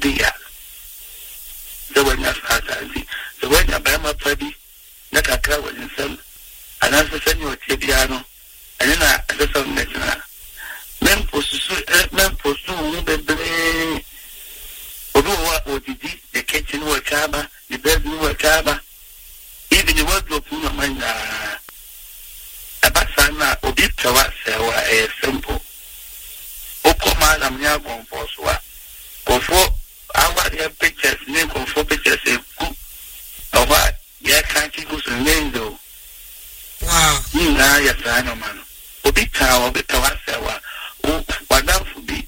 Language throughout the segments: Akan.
Obia. The one that's Asanti. The one that Bama Fabi, Nakaka was in some, and as a senior Tibiano, and then I said some Messina. Men pursue, the kitchen work, the bedroom work, even the wardrobe, Abasana Obitawa a simple. Okoma Lamia Gonfoswa. Go for our pictures, name go for pictures a cook of what ya can't go to Nendo. Wow. Nina Yasano man. Obitawa Sewa. Wadam Fubi.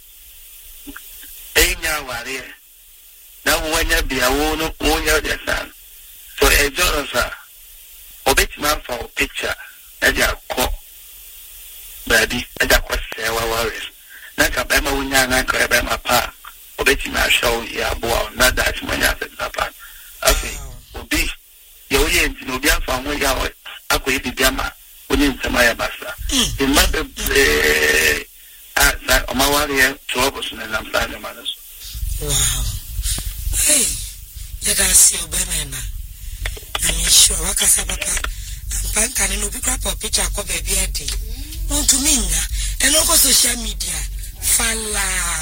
Enya Waria. Now when you be a woman, your son. So a Jonathan. Obitman for a picture. Eja ko baby eja ko sewa worries na ka be ma wunya na ka be ma pa obeti na show ya bo na that manya se na pa afi obi ye oye nti no bia fa ho ya akoye bibia ma onye ntama ya basa e ma be na o ma ware to obus na na mfa na so wow hey ya da si obenena na mi sure wakasa papa Pankani no be crap or picture ko baby adi. Want to minga and over social media. Fala.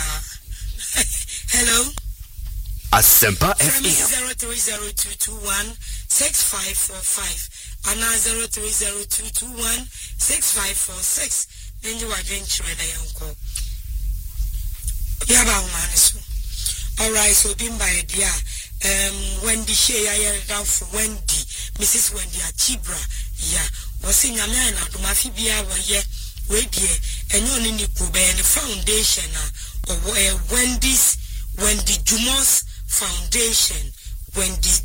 Hello. Asempa FM 0302216545 and 0302216546. Then you are drinking with a uncle. Yaba umanisu. Alright, so bimba idea. Wendy Shea down for Wendy, Mrs. Wendy Achibra, yeah, was in a man out of my fibia, yeah, wait, yeah, and only Nikuba and the foundation of Wendy Jumo's foundation, Wendy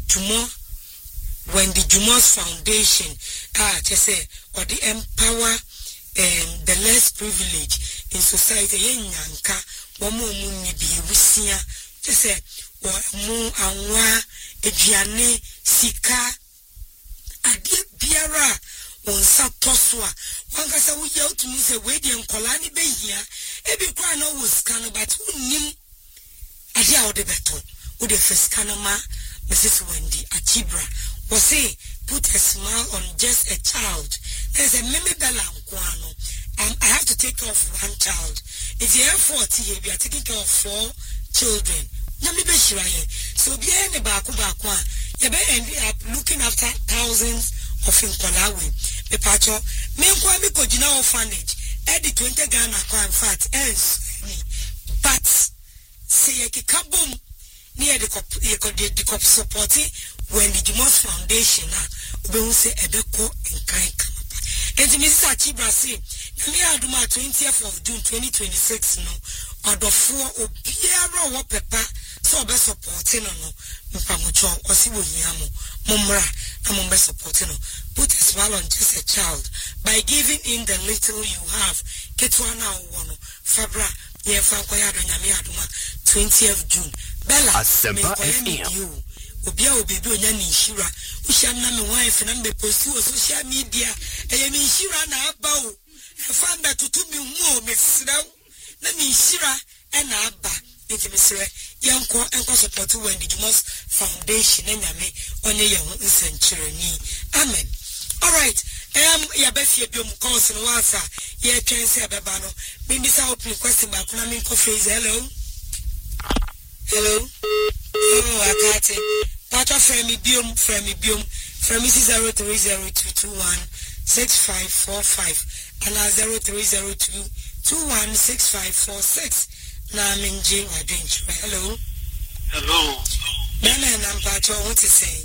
Jumo's foundation, just say, or the empower the less privileged in society, Yanka, Wamu be Wisia, just say, mu anwa eduane sika ade biara wonsa toswa wankasa wo ya utumi se we de nkola ni behia ebi kwa na wo sika no but unnim ade a wo de beto wo de fiska no ma Mrs. Wendy Achibra was say put a smile on just a child. There's a meme bella nkwano. I have to take care of one child. It's the effort here we are taking care of 4 children. So be any bakwa you be end up looking after thousands of Nkolawe. Me pacho me nkwa me ko gina orphanage edi 20 Ghana kwa in fact else but say ye kabom near the cop supporting when the Jumo's foundation na ube say ebeko enkai kamapa. And Mrs. Achibra say me aduma 20th of June 2026 no odofo obiara wo pepa so be supporting no mpamucho osiwo hiamo mumra na mumbe supporting no put a smile on just a child by giving in the little you have ketwana wono fabra ye frankoya do nyame aduma 20th June Bella Asempa FM obia obebi onya ni nhira uhyam na me wife na me post o social media eye me nhira na aba o fanda tutu mi hu me sraw na me nhira e na aba enti me sre yanko enko support Wendy Jumo's foundation nyame onye ye ho nsankyerani amen. All right ya be fie biom cause no wasa ye twen se beba no me bisa open question back na me ko phrase hello oh akate Pata frame biom from Mrs. 0302216545 and 0302216546 na minji wadinch. Hello Nana and Pato what to say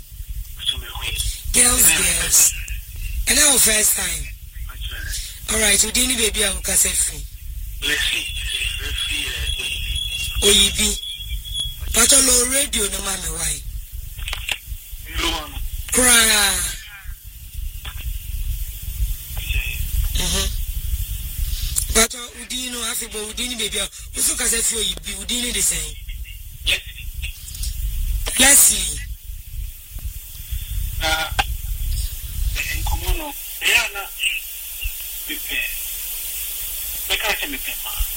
girls and our first time. All right, you didn't baby I will cast free oyibi Pato low radio no mama why cry. But Udino Afibo Udini baby, also because I feel you be Udini the same. Leslie. In Comono, Diana, prepare.